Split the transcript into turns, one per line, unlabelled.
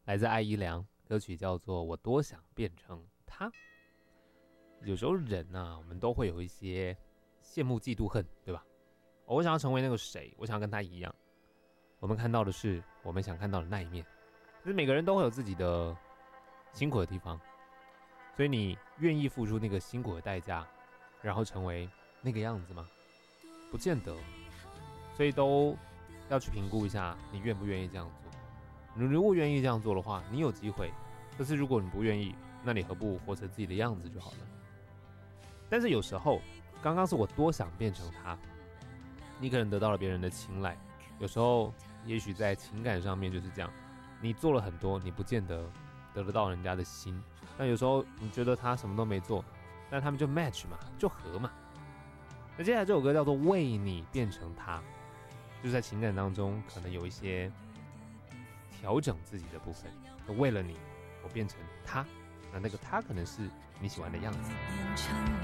来自艾怡良，歌曲叫做《我多想变成他》。有时候人啊，我们都会有一些羡慕、嫉妒、恨，对吧？我想要成为那个谁，我想要跟他一样。我们看到的是我们想看到的那一面，可是每个人都会有自己的辛苦的地方，所以你愿意付出那个辛苦的代价，然后成为那个样子吗？不见得，所以都要去评估一下，你愿不愿意这样做。你如果愿意这样做的话，你有机会；可是如果你不愿意，那你何不活成自己的样子就好了？但是有时候，刚刚是我多想变成他，你可能得到了别人的青睐。有时候，也许在情感上面就是这样，你做了很多，你不见得得得到人家的心。但有时候你觉得他什么都没做，但他们就 match 嘛，就合嘛。那接下来这首歌叫做《为你变成他》，就是在情感当中可能有一些调整自己的部分。为了你，我变成他，那个他可能是你喜欢的样子。